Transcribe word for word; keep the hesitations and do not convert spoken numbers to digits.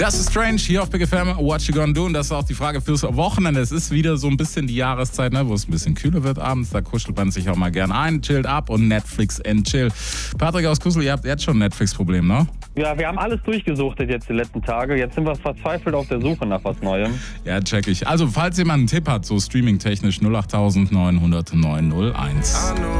Das ist Strange hier auf Big F M. What you gonna do? Und das ist auch die Frage fürs Wochenende. Es ist wieder so ein bisschen die Jahreszeit, ne, wo es ein bisschen kühler wird abends. Da kuschelt man sich auch mal gern ein, chillt ab und Netflix and chill. Patrick aus Kussel, ihr habt jetzt schon ein Netflix-Problem, ne? Ja, wir haben alles durchgesucht jetzt die letzten Tage. Jetzt sind wir verzweifelt auf der Suche nach was Neuem. Ja, check ich. Also, falls jemand einen Tipp hat, so streaming-technisch null acht neun null null neun null eins.